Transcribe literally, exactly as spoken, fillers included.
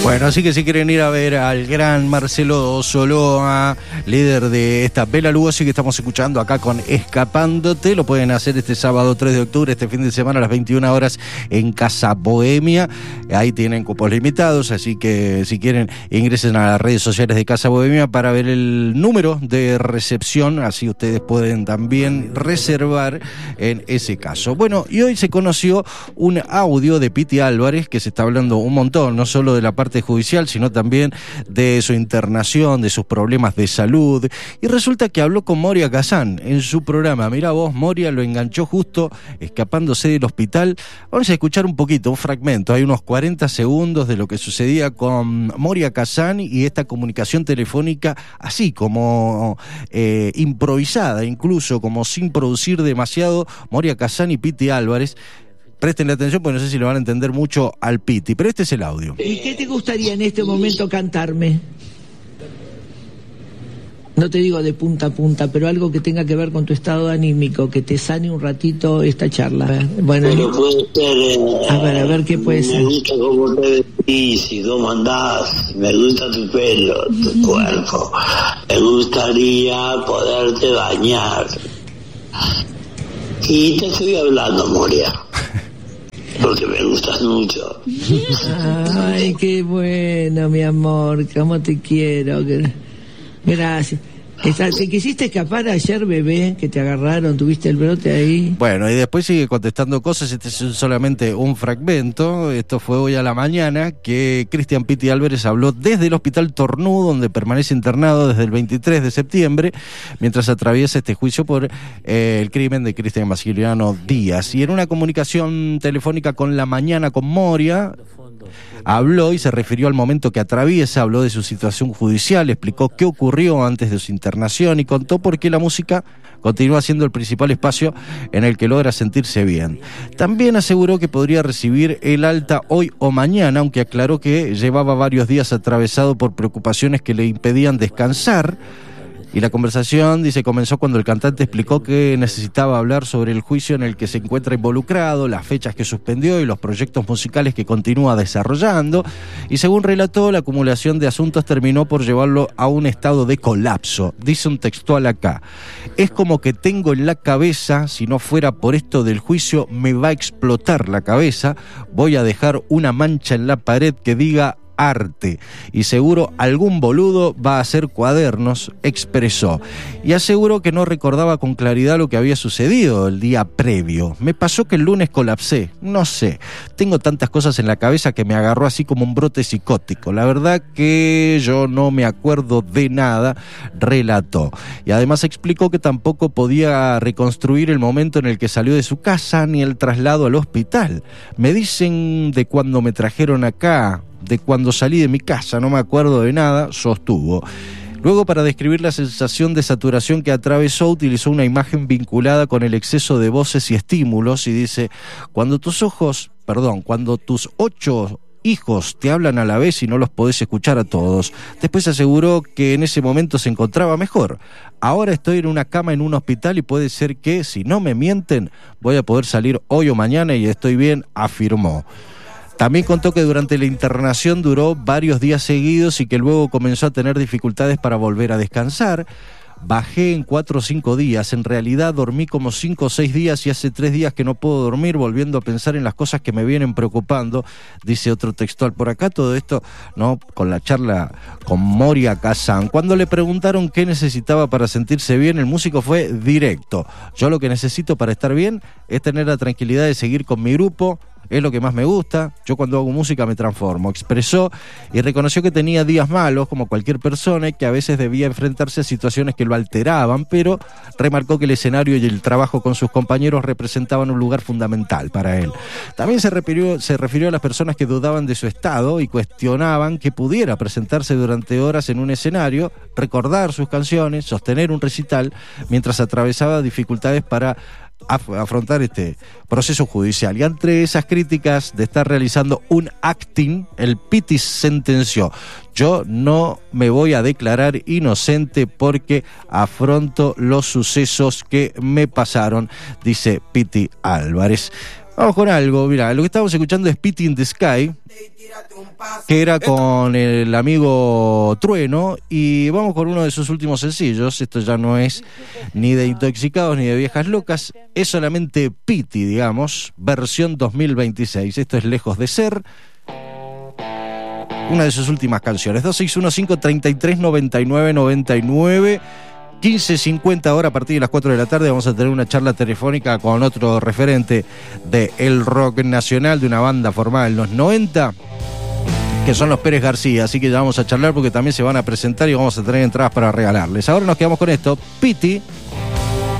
Bueno, así que si quieren ir a ver al gran Marcelo Soloa, líder de esta Bela Lugosi que estamos escuchando acá con Escapándote, lo pueden hacer este sábado tres de octubre, este fin de semana a las veintiuna horas en Casa Bohemia. Ahí tienen cupos limitados, así que si quieren ingresen a las redes sociales de Casa Bohemia para ver el número de recepción, así ustedes pueden también reservar en ese caso. Bueno, y hoy se conoció un audio de Piti Álvarez que se está hablando un montón, no solo de la parte judicial, sino también de su internación, de sus problemas de salud, y resulta que habló con Moria Kazan en su programa. Mirá vos, Moria lo enganchó justo escapándose del hospital. Vamos a escuchar un poquito, un fragmento, hay unos cuarenta segundos de lo que sucedía con Moria Kazan y esta comunicación telefónica así como eh, improvisada, incluso como sin producir demasiado, Moria Kazan y Piti Álvarez. Prestenle atención porque no sé si lo van a entender mucho al Piti, pero este es el audio. ¿Y qué te gustaría en este momento cantarme? No te digo de punta a punta, pero algo que tenga que ver con tu estado anímico, que te sane un ratito esta charla. Bueno, pero puede ser... Eh, a ver, a ver qué puede ser. Me gusta cómo te vestís y cómo andás, me gusta tu pelo, tu cuerpo. Me gustaría poderte bañar. Y te estoy hablando, Moria. Porque me gustas mucho. Ay, qué bueno, mi amor, cómo te quiero. Gracias. ¿Te quisiste escapar ayer, bebé, que te agarraron, tuviste el brote ahí? Bueno, y después sigue contestando cosas. Este es solamente un fragmento. Esto fue hoy a la mañana que Cristian Piti Álvarez habló desde el Hospital Tornú, donde permanece internado desde el veintitrés de septiembre, mientras atraviesa este juicio por eh, el crimen de Cristian Maximiliano Díaz. Y en una comunicación telefónica con La Mañana con Moria, habló y se refirió al momento que atraviesa, habló de su situación judicial, explicó qué ocurrió antes de su internación y contó por qué la música continúa siendo el principal espacio en el que logra sentirse bien. También aseguró que podría recibir el alta hoy o mañana, aunque aclaró que llevaba varios días atravesado por preocupaciones que le impedían descansar. Y la conversación, dice, comenzó cuando el cantante explicó que necesitaba hablar sobre el juicio en el que se encuentra involucrado, las fechas que suspendió y los proyectos musicales que continúa desarrollando. Y según relató, la acumulación de asuntos terminó por llevarlo a un estado de colapso. Dice un textual acá: es como que tengo en la cabeza, si no fuera por esto del juicio, me va a explotar la cabeza, voy a dejar una mancha en la pared que diga arte, y seguro algún boludo va a hacer cuadernos, expresó. Y aseguró que no recordaba con claridad lo que había sucedido el día previo. Me pasó que el lunes colapsé, no sé, tengo tantas cosas en la cabeza que me agarró así como un brote psicótico. La verdad que yo no me acuerdo de nada, relató. Y además explicó que tampoco podía reconstruir el momento en el que salió de su casa ni el traslado al hospital. Me dicen de cuando me trajeron acá, de cuando salí de mi casa, no me acuerdo de nada, sostuvo. Luego, para describir la sensación de saturación que atravesó, utilizó una imagen vinculada con el exceso de voces y estímulos y dice: cuando tus ojos, perdón, cuando tus ocho hijos te hablan a la vez y no los podés escuchar a todos. Después aseguró que en ese momento se encontraba mejor. Ahora estoy en una cama en un hospital y puede ser que, si no me mienten, voy a poder salir hoy o mañana y estoy bien, afirmó. También contó que durante la internación duró varios días seguidos y que luego comenzó a tener dificultades para volver a descansar. Bajé en cuatro o cinco días, en realidad dormí como cinco o seis días y hace tres días que no puedo dormir volviendo a pensar en las cosas que me vienen preocupando, dice otro textual por acá. Todo esto, ¿no?, con la charla con Moria Kazan. Cuando le preguntaron qué necesitaba para sentirse bien, el músico fue directo: yo lo que necesito para estar bien es tener la tranquilidad de seguir con mi grupo, es lo que más me gusta, yo cuando hago música me transformo, expresó, y reconoció que tenía días malos como cualquier persona y que a veces debía enfrentarse a situaciones que lo alteraban, pero remarcó que el escenario y el trabajo con sus compañeros representaban un lugar fundamental para él. También se refirió, se refirió a las personas que dudaban de su estado y cuestionaban que pudiera presentarse durante horas en un escenario, recordar sus canciones, sostener un recital, mientras atravesaba dificultades para afrontar este proceso judicial. Y ante esas críticas de estar realizando un acting, el Piti sentenció: yo no me voy a declarar inocente porque afronto los sucesos que me pasaron, dice Piti Álvarez. Vamos con algo, mira, lo que estamos escuchando es Pity in the Sky, que era con el amigo Trueno, y vamos con uno de sus últimos sencillos. Esto ya no es ni de Intoxicados ni de Viejas Locas, es solamente Pity, digamos, versión dos mil veintiséis. Esto es Lejos de Ser, una de sus últimas canciones. Dos seis uno cinco, treinta y tres, noventa y nueve, noventa y nueve, quince cincuenta ahora, a partir de las cuatro de la tarde vamos a tener una charla telefónica con otro referente del rock nacional, de una banda formada en los noventa, que son los Pérez García, así que ya vamos a charlar porque también se van a presentar y vamos a tener entradas para regalarles. Ahora nos quedamos con esto, Pity